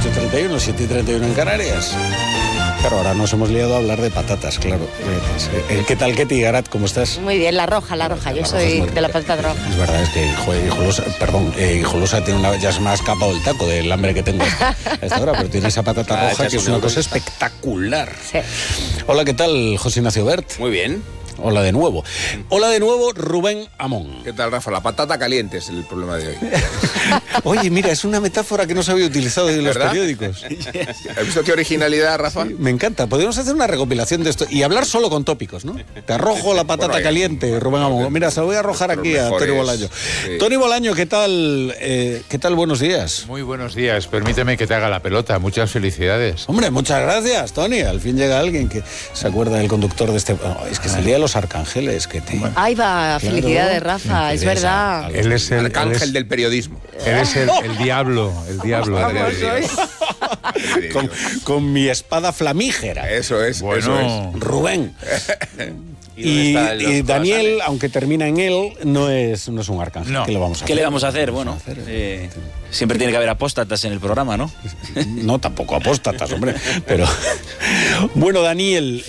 8:31, 7:31 en Canarias. Claro, ahora nos hemos liado a hablar de patatas, claro. ¿Qué tal, Ketty Garat? ¿Cómo estás? Muy bien, la roja. Yo soy de la patata roja. Es verdad, es que Hijolosa tiene ya se me ha escapado el taco del hambre que tengo a esta hora, pero tiene esa patata roja que es una cosa espectacular. Sí. Hola, ¿qué tal, José Ignacio Bert? Muy bien. Hola de nuevo. Hola de nuevo, Rubén Amón. ¿Qué tal, Rafa? La patata caliente es el problema de hoy. Oye, mira, es una metáfora que no se había utilizado en los periódicos. ¿Has visto qué originalidad, Rafa? Sí, me encanta. Podríamos hacer una recopilación de esto y hablar solo con tópicos, ¿no? Te arrojo la patata caliente, Rubén Amón. Mira, se lo voy a arrojar aquí a Tony Bolaño. Sí. Tony Bolaño, ¿qué tal? ¿Qué tal? Buenos días. Muy buenos días. Permíteme que te haga la pelota. Muchas felicidades. Hombre, muchas gracias, Tony. Al fin llega alguien que se acuerda del conductor de este... Oh, es que es el día de los arcángeles. Que te... Ahí va, claro. Felicidades, Rafa, es verdad. Él es el arcángel del periodismo. Él es el diablo, el diablo. Con mi espada flamígera. Eso es, bueno. Eso es. Rubén. Y Daniel, aunque termina en él, no es un arcángel. No. ¿Qué le vamos a hacer? ¿Qué le vamos a hacer? Bueno, siempre tiene que haber apóstatas en el programa, ¿no? No, tampoco apóstatas, hombre. Pero bueno, Daniel,